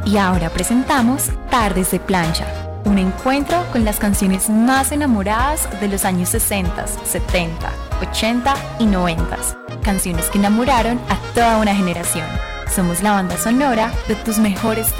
Y ahora presentamos Tardes de Plancha, un encuentro con las canciones más enamoradas de los años 60, 70, 80 y 90. Canciones que enamoraron a toda una generación. Somos la banda sonora de tus mejores